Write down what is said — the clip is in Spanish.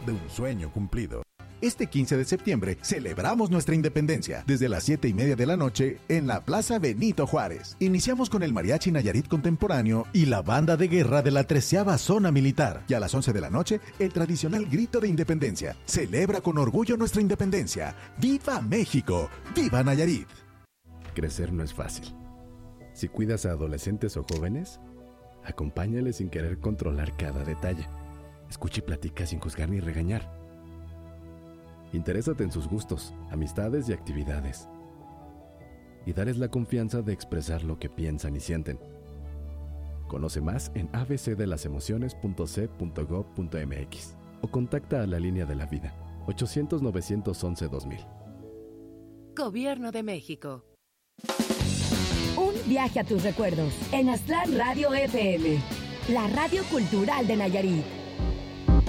de un sueño cumplido. Este 15 de septiembre celebramos nuestra independencia desde las 7:30 de la noche en la Plaza Benito Juárez. Iniciamos con el Mariachi Nayarit Contemporáneo y la banda de guerra de la 13ª Zona Militar. Y a las 11 de la noche, el tradicional grito de independencia. Celebra con orgullo nuestra independencia. ¡Viva México! ¡Viva Nayarit! Crecer no es fácil. Si cuidas a adolescentes o jóvenes, acompáñales sin querer controlar cada detalle. Escucha y platica sin juzgar ni regañar. Interésate en sus gustos, amistades y actividades. Y darles la confianza de expresar lo que piensan y sienten. Conoce más en abcdelasemociones.c.gov.mx o contacta a la Línea de la Vida, 800-911-2000. Gobierno de México. Un viaje a tus recuerdos en Aztlán Radio FM, la radio cultural de Nayarit.